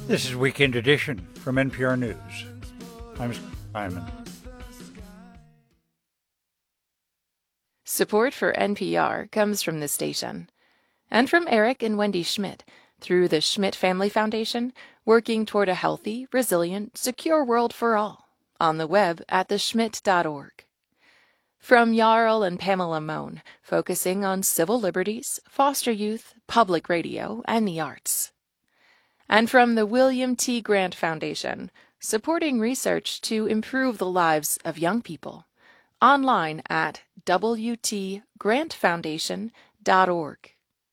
This is Weekend Edition from NPR News. I'm Simon. Support for NPR comes from this station and from Eric and Wendy Schmidt through the Schmidt Family Foundation, working toward a healthy, resilient, secure world for all on the web at theschmidt.org. From Jarl and Pamela Mohn, focusing on civil liberties, foster youth, public radio, and the arts. And from the William T. Grant Foundation, supporting research to improve the lives of young people. Online at wtgrantfoundation.org.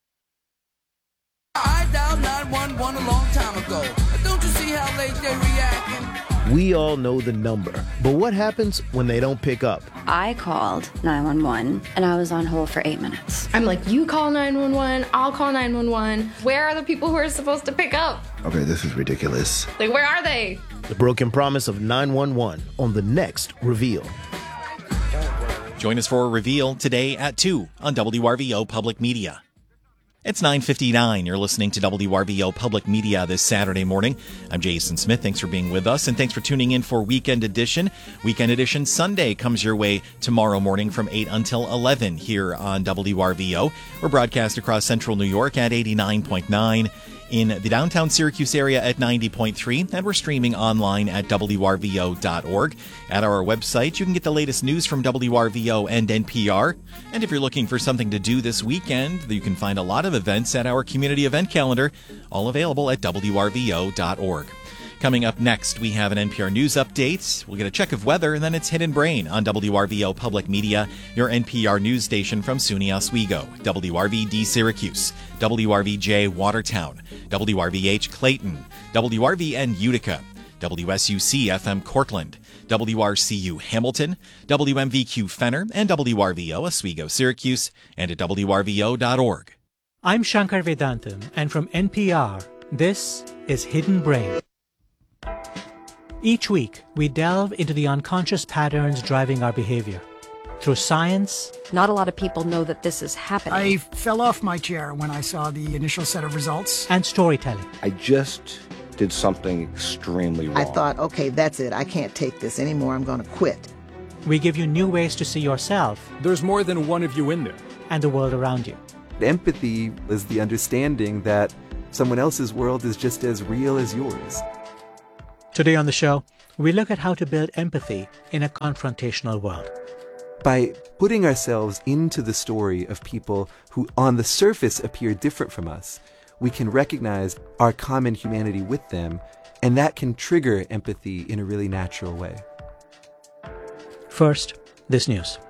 I dialed 911 a long time ago. Don't you see how late they reacting? We all know the number, but what happens when they don't pick up? I called 911 and I was on hold for 8 minutes. I'm like, you call 911, I'll call 911. Where are the people who are supposed to pick up? Okay, this is ridiculous. Like, where are they? The broken promise of 911 on the next Reveal. Join us for a Reveal today at 2 on WRVO Public Media. It's 9:59. You're listening to WRVO Public Media this Saturday morning. I'm Jason Smith. Thanks for being with us, and thanks for tuning in for Weekend Edition. Weekend Edition Sunday comes your way tomorrow morning from 8 until 11 here on WRVO. We're broadcast across central New York at 89.9, in the downtown Syracuse area at 90.3, and we're streaming online at WRVO.org. At our website, you can get the latest news from WRVO and NPR. And if you're looking for something to do this weekend, you can find a lot of events at our community event calendar, all available at WRVO.org. Coming up next, we have an NPR News update. We'll get a check of weather, and then it's Hidden Brain on WRVO Public Media, your NPR news station from SUNY Oswego, WRVD Syracuse, WRVJ Watertown, WRVH Clayton, WRVN Utica, WSUC FM Cortland, WRCU Hamilton, WMVQ Fenner, and WRVO Oswego Syracuse, and at WRVO.org. I'm Shankar Vedantam, and from NPR, this is Hidden Brain. Each week, we delve into the unconscious patterns driving our behavior. Through science... Not a lot of people know that this is happening. I fell off my chair when I saw the initial set of results. And storytelling. I just did something extremely wrong. I thought, okay, that's it. I can't take this anymore. I'm going to quit. We give you new ways to see yourself. There's more than one of you in there. And the world around you. Empathy is the understanding that someone else's world is just as real as yours. Today on the show, we look at how to build empathy in a confrontational world. By putting ourselves into the story of people who on the surface appear different from us, we can recognize our common humanity with them, and that can trigger empathy in a really natural way. First, this news.